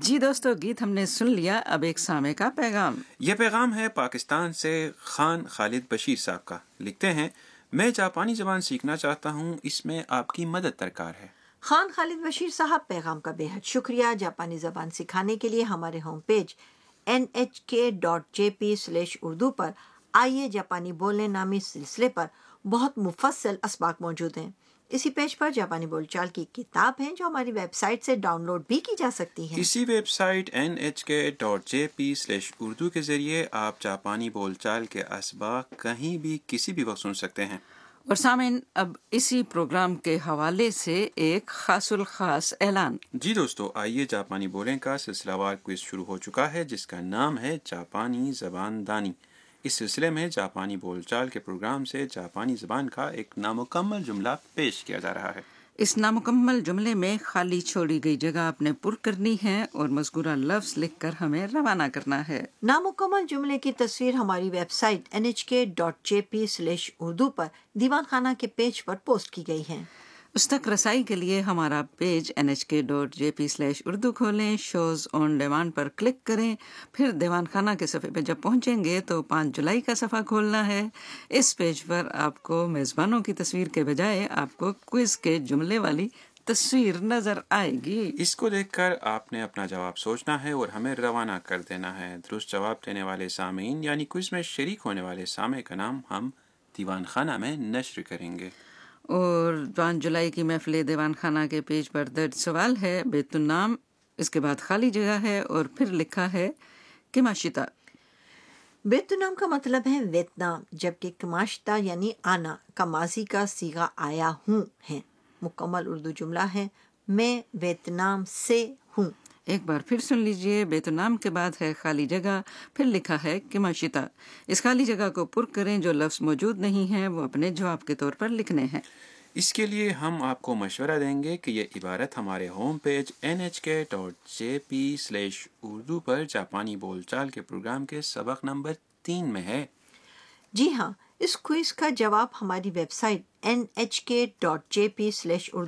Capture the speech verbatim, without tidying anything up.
جی دوستو، گیت ہم نے سن لیا، اب ایک سامع کا پیغام۔ یہ پیغام ہے پاکستان سے خان خالد بشیر صاحب کا۔ لکھتے ہیں، میں جاپانی زبان سیکھنا چاہتا ہوں، اس میں آپ کی مدد درکار ہے۔ خان خالد بشیر صاحب، پیغام کا بے حد شکریہ۔ جاپانی زبان سکھانے کے لیے ہمارے ہوم پیج این ایچ کے dot J P slash Urdu پر آئیے جاپانی بولنے نامی سلسلے پر بہت مفصل اسباق موجود ہیں۔ اسی پیج پر جاپانی بول چال کی کتاب ہے جو ہماری ویب سائٹ سے ڈاؤن لوڈ بھی کی جا سکتی ہے۔ اسی ویب سائٹ این ایچ کے dot J P slash Urdu کے ذریعے آپ جاپانی بول چال کے اسباق کہیں بھی کسی بھی وقت سن سکتے ہیں۔ اور سامعین، اب اسی پروگرام کے حوالے سے ایک خاص الخاص اعلان۔ جی دوستو، آئیے جاپانی بولیں کا سلسلہ وار کوئز شروع ہو چکا ہے جس کا نام ہے جاپانی زبان دانی۔ اس سلسلے میں جاپانی بول چال کے پروگرام سے جاپانی زبان کا ایک نامکمل جملہ پیش کیا جا رہا ہے۔ اس نامکمل جملے میں خالی چھوڑی گئی جگہ آپ نے پر کرنی ہے اور مذکورہ لفظ لکھ کر ہمیں روانہ کرنا ہے۔ نامکمل جملے کی تصویر ہماری ویب سائٹ این ایچ کے dot J P slash Urdu پر دیوان خانہ کے پیج پر پوسٹ کی گئی ہے۔ اس تک رسائی کے لیے ہمارا پیج این ایچ کے dot J P slash Urdu کھولیں، shows on demand per click کریں، پھر دیوان خانہ کے صفحے پہ جب پہنچیں گے تو پانچ جولائی کا صفحہ کھولنا ہے۔ اس پیج پر آپ کو میزبانوں کی تصویر کے بجائے آپ کو کوئز کے جملے والی تصویر نظر آئے گی۔ اس کو دیکھ کر آپ نے اپنا جواب سوچنا ہے اور ہمیں روانہ کر دینا ہے۔ درست جواب دینے والے سامعین یعنی کوئز میں شریک ہونے والے سامع کا نام ہم دیوان خانہ میں نشر کریں گے۔ اور پانچ جولائی کی محفل دیوان خانہ کے پیج پر درج سوال ہے بیت النام، اس کے بعد خالی جگہ ہے اور پھر لکھا ہے کماشیتا۔ ویتنام کا مطلب ہے ویتنام، جبکہ کماشتا یعنی آنا کا ماضی کا صیغہ آیا ہوں ہے۔ مکمل اردو جملہ ہے، میں ویتنام سے ہوں۔ ایک بار پھر سن لیجئے، بیت النام کے بعد ہے خالی جگہ، پھر لکھا ہے کماشیتا۔ اس خالی جگہ کو پر کریں، جو لفظ موجود نہیں ہیں وہ اپنے جواب کے طور پر لکھنے ہیں۔ اس کے لیے ہم آپ کو مشورہ دیں گے کہ یہ عبارت ہمارے ہوم پیج این ایچ کے dot J P slash Urdu پر جاپانی بول چال کے پروگرام کے سبق نمبر تین میں ہے۔ جی ہاں، اس کوئز کا جواب ہماری ویب سائٹ این ایچ کے dot J P slash Urdu